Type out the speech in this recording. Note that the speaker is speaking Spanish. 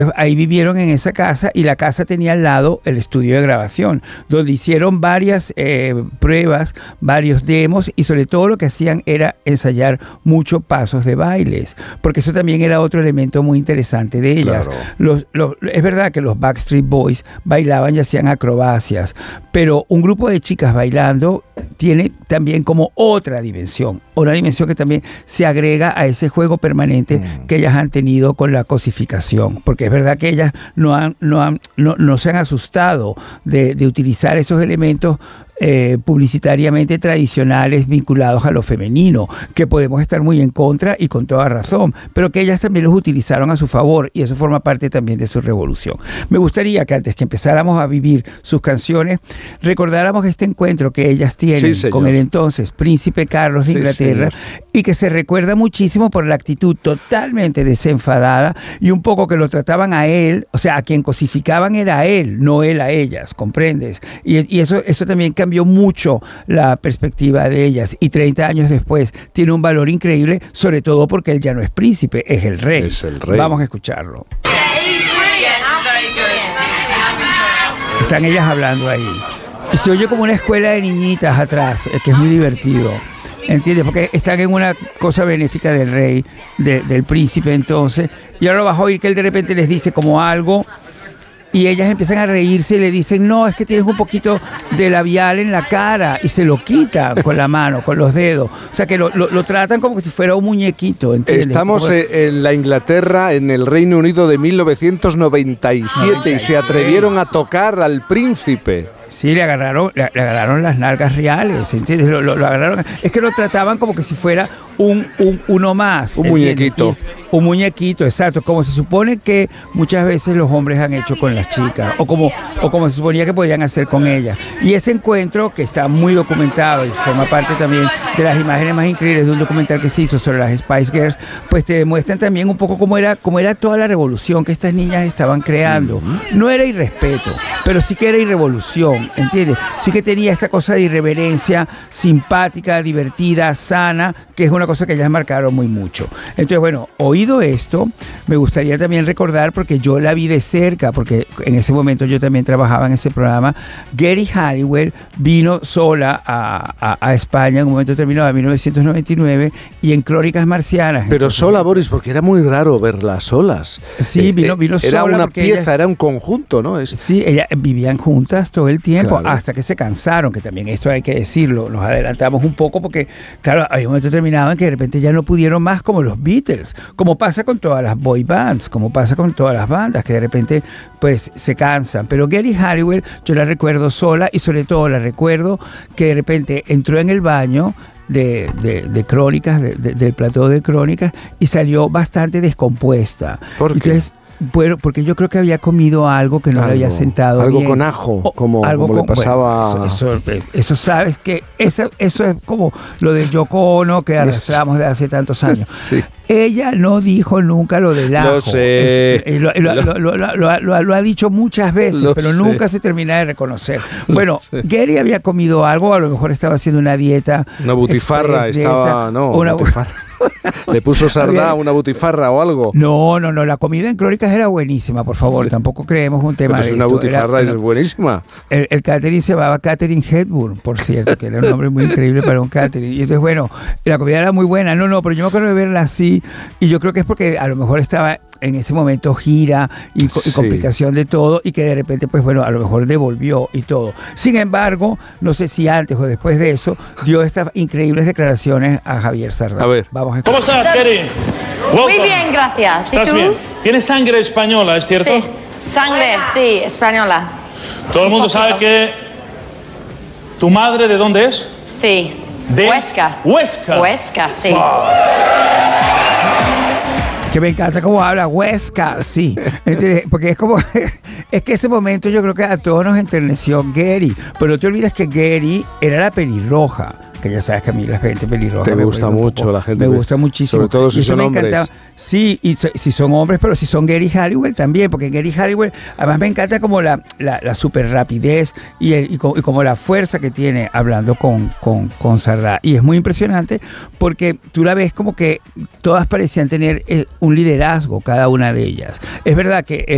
Ahí vivieron en esa casa y la casa tenía al lado el estudio de grabación, donde hicieron varias pruebas, varios demos y sobre todo lo que hacían era ensayar muchos pasos de bailes, porque eso también era otro elemento muy interesante de ellas. Claro. Es verdad que los Backstreet Boys bailaban y hacían acrobacias, pero un grupo de chicas bailando tiene también como otra dimensión, una dimensión que también se agrega a ese juego permanente que ellas han tenido con la cosificación, porque es verdad que ellas no se han asustado de utilizar esos elementos publicitariamente tradicionales vinculados a lo femenino, que podemos estar muy en contra y con toda razón, pero que ellas también los utilizaron a su favor y eso forma parte también de su revolución. Me gustaría que antes que empezáramos a vivir sus canciones, recordáramos este encuentro que ellas tienen con el entonces príncipe Carlos de Inglaterra y que se recuerda muchísimo por la actitud totalmente desenfadada y un poco que lo trataban a él, o sea, a quien cosificaban era a él, no él a ellas, ¿comprendes? Y eso también cambió mucho la perspectiva de ellas y 30 años después tiene un valor increíble, sobre todo porque él ya no es príncipe, es el rey. Es el rey. Vamos a escucharlo. Están ellas hablando ahí. Y se oye como una escuela de niñitas atrás, que es muy divertido. ¿Entiendes? Porque están en una cosa benéfica del rey, del príncipe entonces, y ahora vas a oír que él de repente les dice como algo y ellas empiezan a reírse y le dicen, no, es que tienes un poquito de labial en la cara, y se lo quitan con la mano, con los dedos. O sea que lo tratan como si fuera un muñequito, ¿entiendes? Estamos en la Inglaterra, en el Reino Unido de 1997 y se atrevieron a tocar al príncipe. Sí, le agarraron las nalgas reales, ¿entiendes? Lo agarraron. Es que lo trataban como que si fuera uno más. Un muñequito. Un muñequito, exacto. Como se supone que muchas veces los hombres han hecho con las chicas, o como se suponía que podían hacer con ellas. Y ese encuentro, que está muy documentado y forma parte también de las imágenes más increíbles de un documental que se hizo sobre las Spice Girls, pues te demuestran también un poco cómo era toda la revolución que estas niñas estaban creando. No era irrespeto, pero sí que era irrevolución. ¿Entiendes? Sí que tenía esta cosa de irreverencia simpática, divertida, sana, que es una cosa que ellas marcaron muy mucho. Entonces, bueno, oído esto, me gustaría también recordar, porque yo la vi de cerca, porque en ese momento yo también trabajaba en ese programa, Geri Halliwell vino sola a España en un momento determinado, en 1999, y en Crónicas Marcianas. Pero entonces, sola, Boris, porque era muy raro verlas solas. Sí, vino sola. Era una pieza, era un conjunto, ¿no? Sí, ellas vivían juntas todo el tiempo. Claro. Hasta que se cansaron, que también esto hay que decirlo, nos adelantamos un poco porque, claro, hay un momento determinado en que de repente ya no pudieron más, como los Beatles, como pasa con todas las boy bands, como pasa con todas las bandas, que de repente pues se cansan. Pero Geri Halliwell yo la recuerdo sola y sobre todo la recuerdo que de repente entró en el baño de Crónicas, del plató de Crónicas, y salió bastante descompuesta. ¿Por qué? Entonces, bueno, porque yo creo que había comido algo que no le había sentado algo bien. Con ajo, como le pasaba. Bueno, eso sabes que eso es como lo de Yoko Ono que arrastramos de hace tantos años. Sí. Ella no dijo nunca lo del ajo. Lo sé. Lo ha dicho muchas veces, pero nunca se termina de reconocer. Bueno, Geri había comido algo, a lo mejor estaba haciendo una dieta. Una butifarra, una butifarra. ¿Le puso sardá una butifarra o algo? No, la comida en Crónicas era buenísima, por favor, tampoco creemos un tema pero de una butifarra es buenísima. El catering se llamaba Catherine Hepburn, por cierto, que era un nombre muy increíble para un catering. Y entonces, bueno, la comida era muy buena. Pero yo me acuerdo de verla así, y yo creo que es porque a lo mejor estaba en ese momento gira y complicación de todo, y que de repente, pues bueno, a lo mejor devolvió y todo. Sin embargo, no sé si antes o después de eso, dio estas increíbles declaraciones a Javier Sardá. A ver. Vamos a ¿Cómo estás, Geri? Muy bien, gracias. ¿Estás ¿Y tú? bien? ¿Tienes sangre española, es cierto? Sí, sangre, sí, española. Todo el mundo sabe que tu madre, ¿de dónde es? Sí. De Huesca. Huesca, sí. Que me encanta cómo habla Huesca, sí. Porque es que ese momento yo creo que a todos nos enterneció Geri. Pero no te olvides que Geri era la pelirroja. Que ya sabes que a mí la gente pelirroja te gusta mucho, la gente me gusta muchísimo, sobre todo si son hombres. Sí, y si son hombres, pero si son Geri Halliwell también, porque Geri Halliwell además me encanta como la super rapidez y como la fuerza que tiene hablando con Sardá, y es muy impresionante porque tú la ves como que todas parecían tener un liderazgo, cada una de ellas. Es verdad que